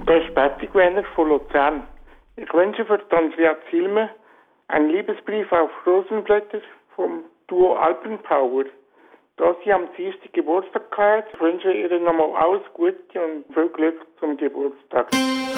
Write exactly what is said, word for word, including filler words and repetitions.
Da ist Patrick Werner von Luzern. Ich wünsche für Andrea Zilmer einen Liebesbrief auf Rosenblätter vom Duo Alpenpower. Da sie am Dienstag Geburtstag hat, wünsche ich ihr nochmal alles Gute und viel Glück zum Geburtstag.